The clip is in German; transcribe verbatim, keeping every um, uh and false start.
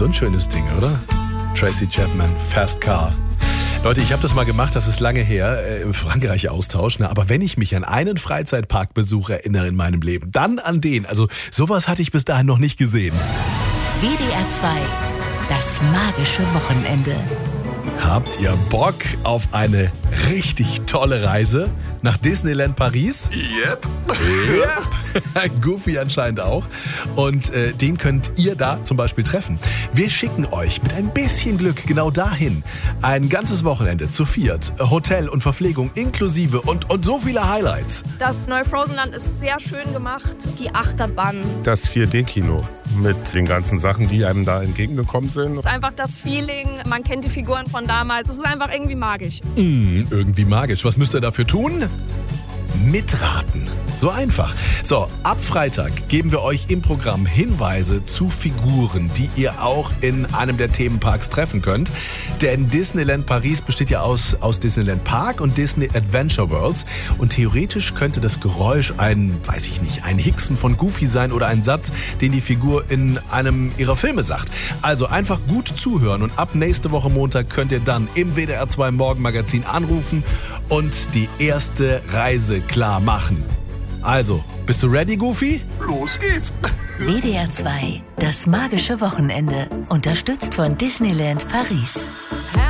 so ein schönes Ding, oder? Tracy Chapman, Fast Car. Leute, ich habe das mal gemacht, das ist lange her, äh, im Frankreich-Austausch. Ne? Aber wenn ich mich an einen Freizeitparkbesuch erinnere in meinem Leben, dann an den. Also sowas hatte ich bis dahin noch nicht gesehen. W D R zwei, das magische Wochenende. Habt ihr Bock auf eine richtig tolle Reise nach Disneyland Paris? Yep. Yep. Goofy anscheinend auch. Und äh, den könnt ihr da zum Beispiel treffen. Wir schicken euch mit ein bisschen Glück genau dahin. Ein ganzes Wochenende zu viert. Hotel und Verpflegung inklusive und, und so viele Highlights. Das neue Frozenland ist sehr schön gemacht. Die Achterbahn. Das vier D Kino mit den ganzen Sachen, die einem da entgegengekommen sind. Es ist einfach das Feeling, man kennt die Figuren von damals. Es ist einfach irgendwie magisch. Mm, irgendwie magisch. Was müsst ihr dafür tun? Mitraten. So einfach. So, ab Freitag geben wir euch im Programm Hinweise zu Figuren, die ihr auch in einem der Themenparks treffen könnt. Denn Disneyland Paris besteht ja aus, aus Disneyland Park und Disney Adventure Worlds. Und theoretisch könnte das Geräusch ein, weiß ich nicht, ein Hicksen von Goofy sein oder ein Satz, den die Figur in einem ihrer Filme sagt. Also einfach gut zuhören und ab nächste Woche Montag könnt ihr dann im W D R zwei Morgenmagazin anrufen und die erste Reise klar machen. Also, bist du ready, Goofy? Los geht's! W D R zwei, das magische Wochenende. Unterstützt von Disneyland Paris.